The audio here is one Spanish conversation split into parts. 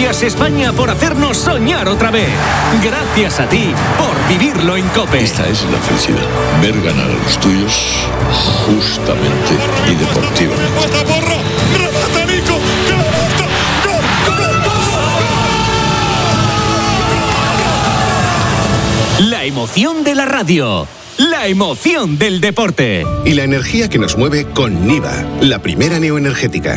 Gracias, España, por hacernos soñar otra vez. Gracias a ti por vivirlo en COPE. Esta es la felicidad. Ver ganar a los tuyos justamente y deportivamente. La emoción de la radio. La emoción del deporte. Y la energía que nos mueve con Niva, la primera neoenergética.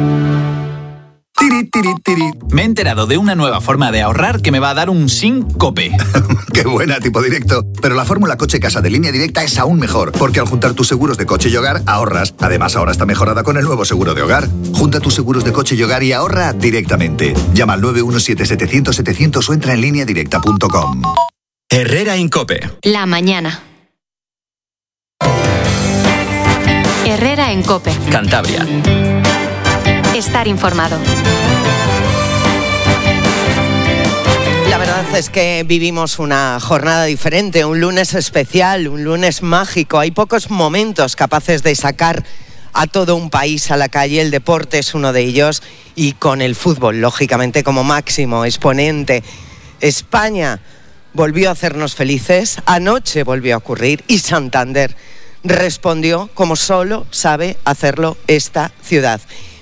Me he enterado de una nueva forma de ahorrar que me va a dar un síncope. ¡Qué buena, tipo directo! Pero la fórmula coche-casa de Línea Directa es aún mejor, porque al juntar tus seguros de coche y hogar, ahorras. Además, ahora está mejorada con el nuevo seguro de hogar. Junta tus seguros de coche y hogar y ahorra directamente. Llama al 917-700-700 o entra en lineadirecta.com. Herrera en COPE. La mañana. Herrera en COPE. Cantabria. Estar informado. La verdad es que vivimos una jornada diferente, un lunes especial, un lunes mágico. Hay pocos momentos capaces de sacar a todo un país a la calle. El deporte es uno de ellos y con el fútbol, lógicamente, como máximo exponente. España volvió a hacernos felices, anoche volvió a ocurrir y Santander respondió como solo sabe hacerlo esta ciudad.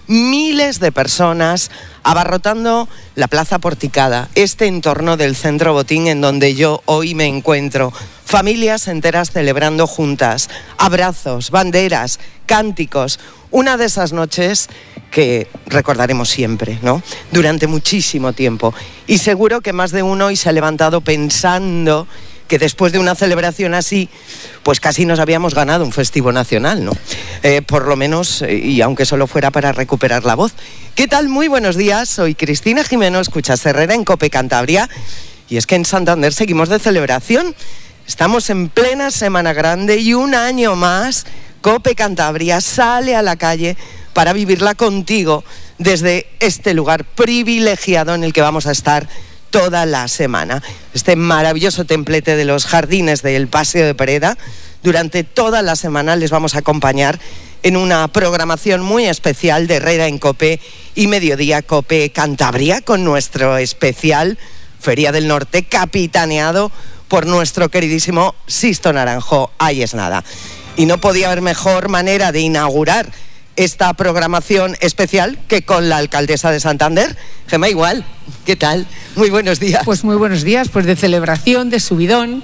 Miles de personas abarrotando la Plaza Porticada, este entorno del Centro Botín en donde yo hoy me encuentro. Familias enteras celebrando juntas, abrazos, banderas, cánticos. Una de esas noches que recordaremos siempre, ¿no? Durante muchísimo tiempo. Y seguro que más de uno hoy se ha levantado pensando que después de una celebración así, pues casi nos habíamos ganado un festivo nacional, ¿no? Por lo menos, y aunque solo fuera para recuperar la voz. ¿Qué tal? Muy buenos días, soy Cristina Jimeno, escuchas Herrera en COPE Cantabria, y es que en Santander seguimos de celebración. Estamos en plena Semana Grande y un año más COPE Cantabria sale a la calle para vivirla contigo desde este lugar privilegiado en el que vamos a estar toda la semana. Este maravilloso templete de los jardines del Paseo de Pereda. Durante toda la semana les vamos a acompañar en una programación muy especial de Herrera en COPE y Mediodía COPE Cantabria, con nuestro especial Feria del Norte, capitaneado por nuestro queridísimo Sisto Naranjo. Ahí es nada. Y no podía haber mejor manera de inaugurar esta programación especial que con la alcaldesa de Santander, Gemma Igual. ¿Qué tal? Muy buenos días. Pues muy buenos días, pues de celebración, de subidón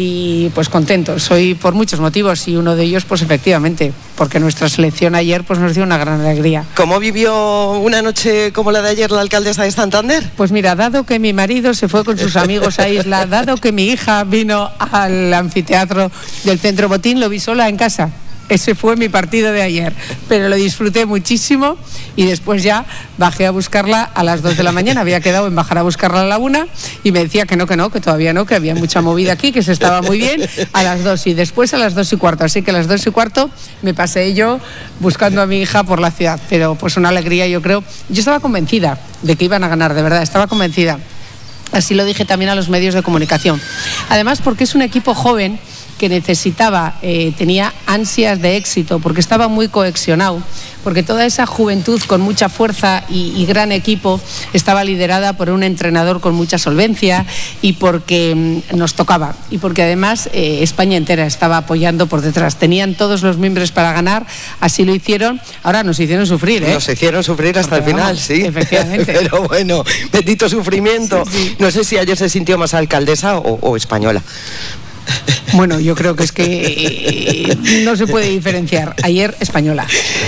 y pues contentos. Hoy por muchos motivos y uno de ellos pues efectivamente porque nuestra selección ayer pues nos dio una gran alegría. ¿Cómo vivió una noche como la de ayer la alcaldesa de Santander? Pues mira, dado que mi marido se fue con sus amigos a Isla, dado que mi hija vino al anfiteatro del Centro Botín, lo vi sola en casa. Ese fue mi partido de ayer, pero lo disfruté muchísimo y después ya bajé a buscarla a las 2 de la mañana. Había quedado en bajar a buscarla a la 1 y me decía que todavía no, que había mucha movida aquí, que se estaba muy bien, a las 2 y después a las 2:15. Así que a las 2:15 me pasé yo buscando a mi hija por la ciudad, pero pues una alegría, yo creo. Yo estaba convencida de que iban a ganar, de verdad, estaba convencida. Así lo dije también a los medios de comunicación. Además, porque es un equipo joven que necesitaba, tenía ansias de éxito, porque estaba muy cohesionado, porque toda esa juventud con mucha fuerza y gran equipo estaba liderada por un entrenador con mucha solvencia y porque nos tocaba y porque además España entera estaba apoyando por detrás. Tenían todos los miembros para ganar, así lo hicieron. Ahora nos hicieron sufrir, ¿eh? Nos hicieron sufrir hasta el final, sí. Efectivamente. Pero bueno, bendito sufrimiento. Sí. No sé si ayer se sintió más alcaldesa o española. Bueno, yo creo que es que no se puede diferenciar. Ayer española.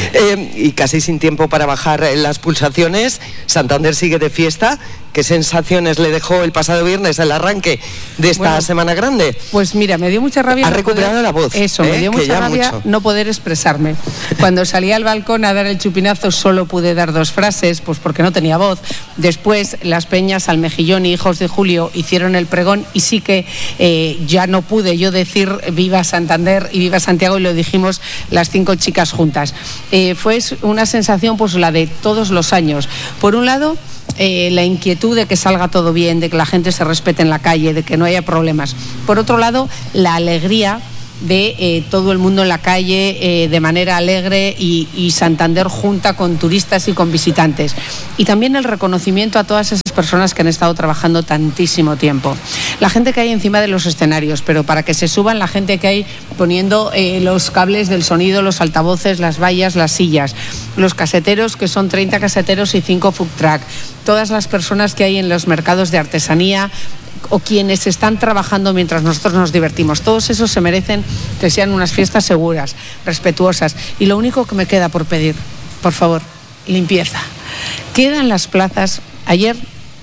Y casi sin tiempo para bajar las pulsaciones, Santander sigue de fiesta. ¿Qué sensaciones le dejó el pasado viernes el arranque de esta Semana Grande? Pues mira, me dio mucha rabia. Ha recuperado la voz. Eso, me dio mucha rabia no poder expresarme. Cuando salí al balcón a dar el chupinazo solo pude dar 2 frases, pues porque no tenía voz. Después las peñas Almejillón y Hijos de Julio hicieron el pregón y sí que ya no pude yo decir viva Santander y viva Santiago, y lo dijimos las 5 chicas juntas. Fue una sensación pues la de todos los años. Por un lado, la inquietud de que salga todo bien, de que la gente se respete en la calle, de que no haya problemas. Por otro lado, la alegría de todo el mundo en la calle de manera alegre y Santander junta con turistas y con visitantes. Y también el reconocimiento a todas esas personas que han estado trabajando tantísimo tiempo. La gente que hay encima de los escenarios, pero para que se suban la gente que hay poniendo los cables del sonido, los altavoces, las vallas, las sillas, los caseteros, que son 30 caseteros y 5 food truck, todas las personas que hay en los mercados de artesanía o quienes están trabajando mientras nosotros nos divertimos. Todos esos se merecen que sean unas fiestas seguras, respetuosas. Y lo único que me queda por pedir, por favor, limpieza. Quedan las plazas. Ayer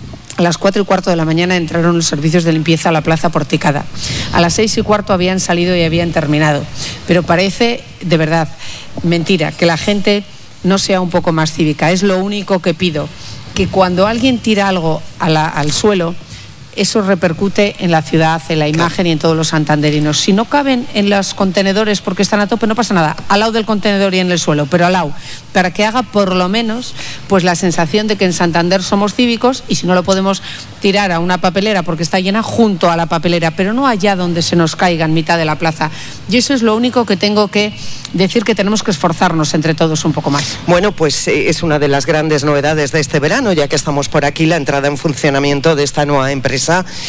a las 4:15 de la mañana entraron los servicios de limpieza a la Plaza Porticada. A las 6:15 habían salido y habían terminado. Pero parece, de verdad, mentira, que la gente no sea un poco más cívica. Es lo único que pido, que cuando alguien tira algo al suelo, eso repercute en la ciudad, en la imagen y en todos los santanderinos. Si no caben en los contenedores porque están a tope, no pasa nada, al lado del contenedor y en el suelo, pero al lado, para que haga por lo menos pues la sensación de que en Santander somos cívicos, y si no lo podemos tirar a una papelera porque está llena, junto a la papelera, pero no allá donde se nos caiga en mitad de la plaza. Y eso es lo único que tengo que decir, que tenemos que esforzarnos entre todos un poco más. Bueno, pues es una de las grandes novedades de este verano, ya que estamos por aquí, la entrada en funcionamiento de esta nueva empresa.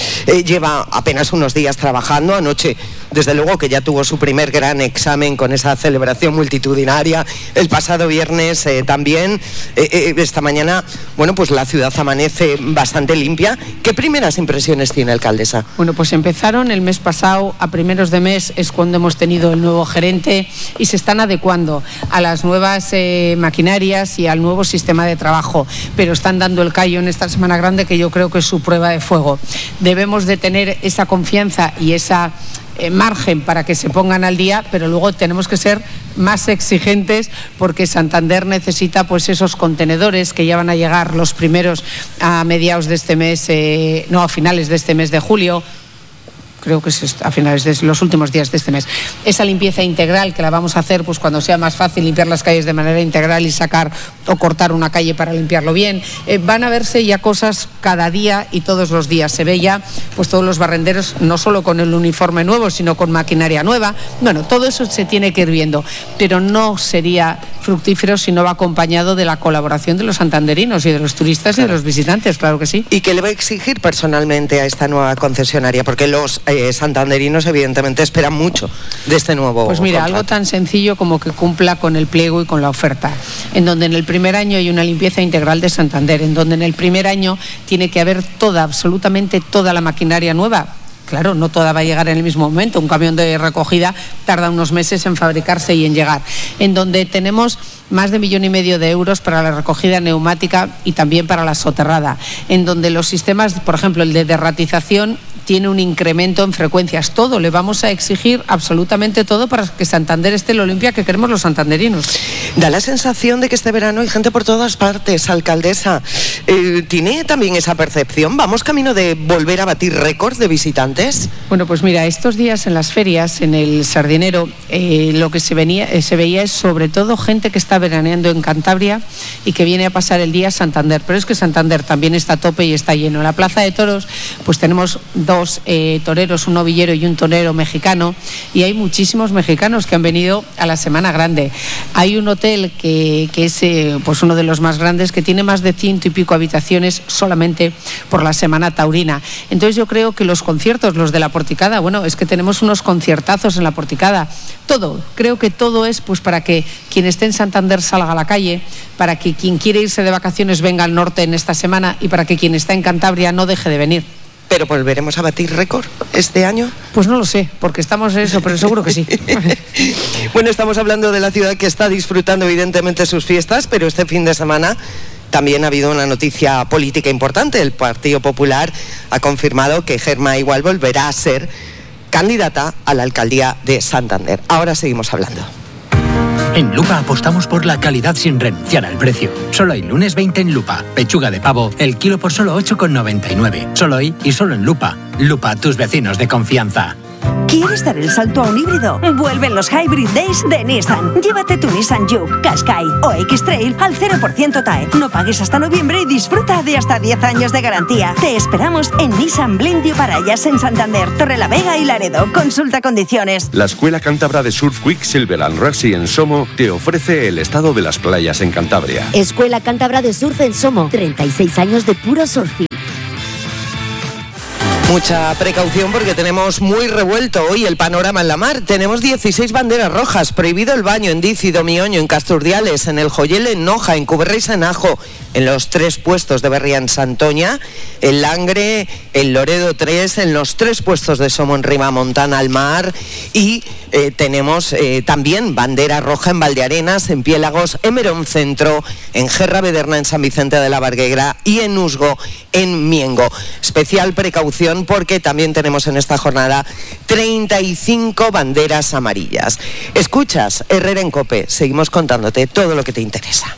Lleva apenas unos días trabajando. Anoche, desde luego, que ya tuvo su primer gran examen con esa celebración multitudinaria. El pasado viernes también. Esta mañana, bueno, pues la ciudad amanece bastante limpia. ¿Qué primeras impresiones tiene, alcaldesa? Bueno, pues empezaron el mes pasado, a primeros de mes es cuando hemos tenido el nuevo gerente, y se están adecuando a las nuevas maquinarias y al nuevo sistema de trabajo, pero están dando el callo en esta Semana Grande, que yo creo que es su prueba de fuego. Debemos de tener esa confianza y esa margen para que se pongan al día, pero luego tenemos que ser más exigentes, porque Santander necesita pues esos contenedores que ya van a llegar los primeros a mediados de este mes, a finales de este mes de julio. Creo que es a finales de los últimos días de este mes. Esa limpieza integral que la vamos a hacer pues cuando sea más fácil limpiar las calles de manera integral y sacar o cortar una calle para limpiarlo bien. Van a verse ya cosas cada día y todos los días. Se ve ya pues todos los barrenderos, no solo con el uniforme nuevo, sino con maquinaria nueva. Bueno, todo eso se tiene que ir viendo, pero no sería fructífero si no va acompañado de la colaboración de los santanderinos y de los turistas, claro, y de los visitantes, claro que sí. ¿Y qué le va a exigir personalmente a esta nueva concesionaria? Porque los santanderinos evidentemente esperan mucho de este nuevo Pues mira, contrato. Algo tan sencillo como que cumpla con el pliego y con la oferta, en donde en el primer año hay una limpieza integral de Santander, en donde en el primer año tiene que haber absolutamente toda la maquinaria nueva. Claro, no toda va a llegar en el mismo momento. Un camión de recogida tarda unos meses en fabricarse y en llegar. En donde tenemos más de 1,5 millones de euros para la recogida neumática y también para la soterrada. En donde los sistemas, por ejemplo, el de derratización, tiene un incremento en frecuencias. Todo, le vamos a exigir absolutamente todo para que Santander esté lo limpia que queremos los santanderinos. Da la sensación de que este verano hay gente por todas partes, alcaldesa. ¿Tiene también esa percepción? ¿Vamos camino de volver a batir récords de visitantes? Bueno, pues mira, estos días en las ferias, en el Sardinero, lo que se veía es sobre todo gente que está veraneando en Cantabria y que viene a pasar el día a Santander. Pero es que Santander también está a tope y está lleno. En la Plaza de Toros pues tenemos dos toreros, un novillero y un torero mexicano, y hay muchísimos mexicanos que han venido a la Semana Grande. Hay un hotel que es pues uno de los más grandes, que tiene más de 100 y pico habitaciones solamente por la Semana Taurina. Entonces yo creo que los conciertos, los de la Porticada, bueno, es que tenemos unos conciertazos en la Porticada. Todo, creo que todo es pues para que quien esté en Santander salga a la calle, para que quien quiere irse de vacaciones venga al norte en esta semana, y para que quien está en Cantabria no deje de venir. ¿Pero volveremos a batir récord este año? Pues no lo sé, porque estamos en eso, pero seguro que sí. Bueno, estamos hablando de la ciudad que está disfrutando evidentemente sus fiestas, pero este fin de semana también ha habido una noticia política importante. El Partido Popular ha confirmado que Gemma Igual volverá a ser candidata a la alcaldía de Santander. Ahora seguimos hablando. En Lupa apostamos por la calidad sin renunciar al precio. Solo hay lunes 20 en Lupa. Pechuga de pavo, el kilo por solo 8,99. Solo hoy y solo en Lupa. Lupa, tus vecinos de confianza. ¿Quieres dar el salto a un híbrido? Vuelven los Hybrid Days de Nissan. Llévate tu Nissan Juke, Qashqai o X-Trail al 0% TAE. No pagues hasta noviembre y disfruta de hasta 10 años de garantía. Te esperamos en Nissan Blendio Parayas en Santander, Torrelavega y Laredo. Consulta condiciones. La Escuela Cántabra de Surf Quicksilver and Rugby en Somo te ofrece el estado de las playas en Cantabria. Escuela Cántabra de Surf en Somo. 36 años de puro surfing. Mucha precaución porque tenemos muy revuelto hoy el panorama en la mar. Tenemos 16 banderas rojas, prohibido el baño en Dícido, Mioño, en Casturdiales, en El Joyel, en Noja, en Cuberreis, en Ajo, en los 3 puestos de Berria en Santoña, en Langre, en Loredo 3, en los 3 puestos de Somo en Rimamontana al mar y tenemos también bandera roja en Valdearenas, en Piélagos, en Merón Centro, en Gerra Bederna, en San Vicente de la Barguegra y en Usgo, en Miengo. Especial precaución porque también tenemos en esta jornada 35 banderas amarillas. Escuchas Herrera en COPE, seguimos contándote todo lo que te interesa.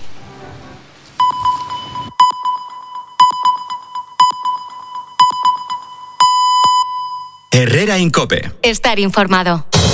Herrera en COPE. Estar informado.